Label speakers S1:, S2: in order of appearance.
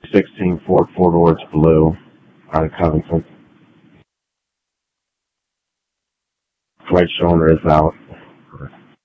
S1: 16 Ford 4-door, it's blue, out of Covington. Right shoulder is out.